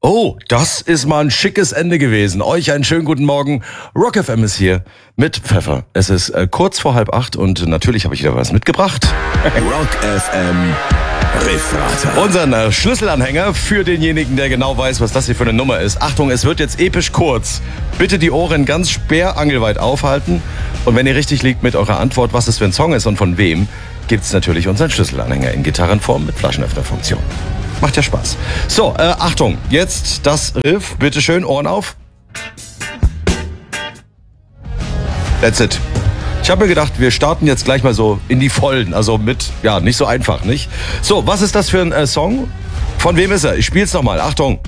Oh, das ist mal ein schickes Ende gewesen. Euch einen schönen guten Morgen. Rock FM ist hier mit Pfeffer. Es ist kurz vor 7:30 und natürlich habe ich wieder was mitgebracht. Rock FM Refrata. Unseren Schlüsselanhänger für denjenigen, der genau weiß, was das hier für eine Nummer ist. Achtung, es wird jetzt episch kurz. Bitte die Ohren ganz sperrangelweit aufhalten. Und wenn ihr richtig liegt mit eurer Antwort, was es für ein Song ist und von wem, gibt's natürlich unseren Schlüsselanhänger in Gitarrenform mit Flaschenöffnerfunktion. Macht ja Spaß. So, Achtung, jetzt das Riff. Bitte schön, Ohren auf. That's it. Ich habe mir gedacht, wir starten jetzt gleich mal so in die Vollen. Also mit, ja, nicht so einfach, nicht? So, was ist das für ein Song? Von wem ist er? Ich spiel's nochmal. Achtung.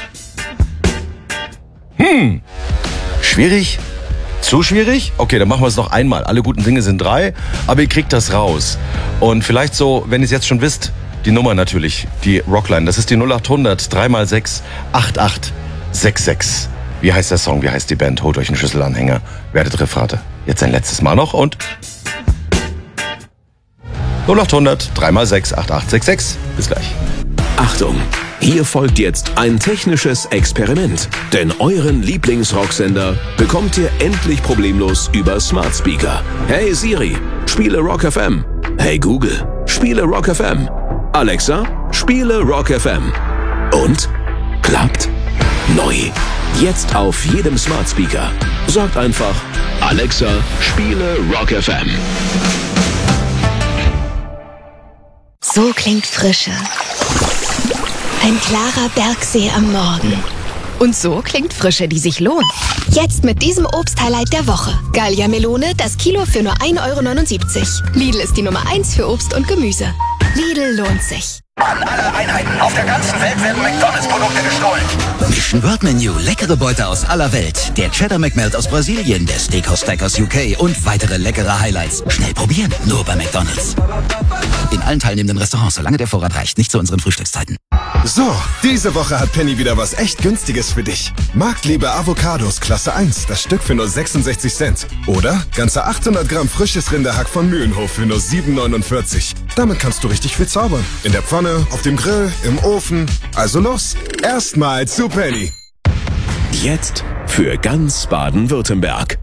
Schwierig? Zu schwierig? Okay, dann machen wir es noch einmal. Alle guten Dinge sind 3, aber ihr kriegt das raus. Und vielleicht so, wenn ihr es jetzt schon wisst, die Nummer natürlich, die Rockline, das ist die 0800 3x6 8866. Wie heißt der Song, wie heißt die Band? Holt euch einen Schlüsselanhänger, werdet Refrate. Jetzt ein letztes Mal noch und 0800 3x6 8866. Bis gleich. Achtung, hier folgt jetzt ein technisches Experiment. Denn euren Lieblingsrocksender bekommt ihr endlich problemlos über Smart Speaker. Hey Siri, spiele Rock FM. Hey Google, spiele Rock FM. Alexa, spiele Rock FM. Und? Klappt? Neu. Jetzt auf jedem Smart Speaker. Sagt einfach, Alexa, spiele Rock FM. So klingt Frische. Ein klarer Bergsee am Morgen. Und so klingt Frische, die sich lohnt. Jetzt mit diesem Obsthighlight der Woche. Gallia Melone, das Kilo für nur 1,79 €. Lidl ist die Nummer 1 für Obst und Gemüse. Lidl lohnt sich. An alle Einheiten auf der ganzen Welt werden McDonalds-Produkte gestohlen. Mission World Menu, leckere Beute aus aller Welt. Der Cheddar McMelt aus Brasilien, der Steakhouse Stack aus UK und weitere leckere Highlights. Schnell probieren, nur bei McDonalds. In allen teilnehmenden Restaurants, solange der Vorrat reicht, nicht zu unseren Frühstückszeiten. So, diese Woche hat Penny wieder was echt Günstiges für dich. Marktliebe Avocados Klasse 1, das Stück für nur 66 Cent. Oder ganze 800 Gramm frisches Rinderhack von Mühlenhof für nur 7,49 €. Damit kannst du richtig viel zaubern. In der Pfanne, auf dem Grill, im Ofen. Also los, erstmal zu Penny. Jetzt für ganz Baden-Württemberg.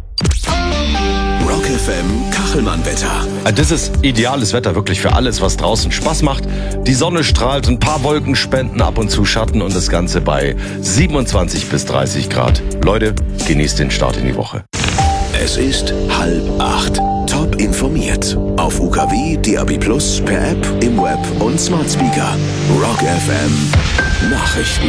Rock FM Kachelmann-Wetter. Das ist ideales Wetter wirklich für alles, was draußen Spaß macht. Die Sonne strahlt, ein paar Wolken spenden ab und zu Schatten und das Ganze bei 27 bis 30 Grad. Leute, genießt den Start in die Woche. Es ist 7:30. Top informiert. Auf UKW, DAB+, per App, im Web und Smart Speaker. Rock FM Nachrichten.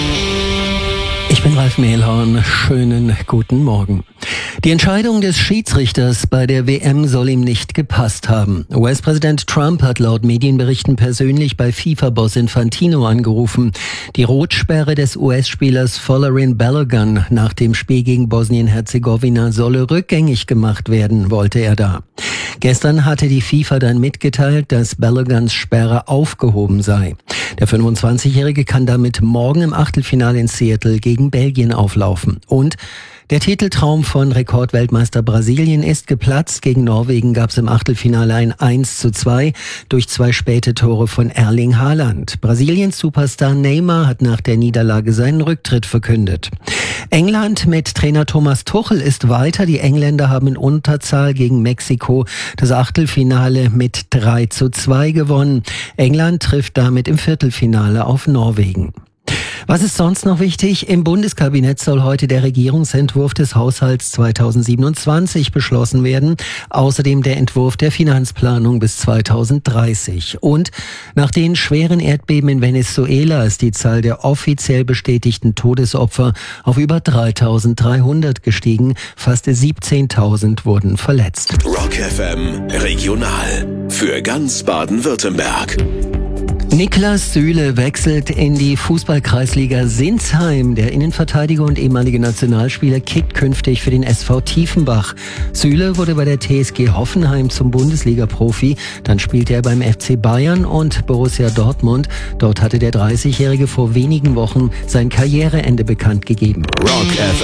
Ich bin Ralf Mehlhorn. Schönen guten Morgen. Die Entscheidung des Schiedsrichters bei der WM soll ihm nicht gepasst haben. US-Präsident Trump hat laut Medienberichten persönlich bei FIFA-Boss Infantino angerufen. Die Rotsperre des US-Spielers Folarin Balogun nach dem Spiel gegen Bosnien-Herzegowina solle rückgängig gemacht werden, wollte er da. Gestern hatte die FIFA dann mitgeteilt, dass Baloguns Sperre aufgehoben sei. Der 25-Jährige kann damit morgen im Achtelfinale in Seattle gegen Belgien auflaufen. Und der Titeltraum von Rekordweltmeister Brasilien ist geplatzt. Gegen Norwegen gab es im Achtelfinale ein 1:2 durch 2 späte Tore von Erling Haaland. Brasiliens Superstar Neymar hat nach der Niederlage seinen Rücktritt verkündet. England mit Trainer Thomas Tuchel ist weiter. Die Engländer haben in Unterzahl gegen Mexiko das Achtelfinale mit 3:2 gewonnen. England trifft damit im Viertelfinale auf Norwegen. Was ist sonst noch wichtig? Im Bundeskabinett soll heute der Regierungsentwurf des Haushalts 2027 beschlossen werden. Außerdem der Entwurf der Finanzplanung bis 2030. Und nach den schweren Erdbeben in Venezuela ist die Zahl der offiziell bestätigten Todesopfer auf über 3.300 gestiegen. Fast 17.000 wurden verletzt. Rock FM Regional. Für ganz Baden-Württemberg. Niklas Süle wechselt in die Fußballkreisliga Sinsheim. Der Innenverteidiger und ehemalige Nationalspieler kickt künftig für den SV Tiefenbach. Süle wurde bei der TSG Hoffenheim zum Bundesliga-Profi. Dann spielte er beim FC Bayern und Borussia Dortmund. Dort hatte der 30-Jährige vor wenigen Wochen sein Karriereende bekannt gegeben. Rock FM.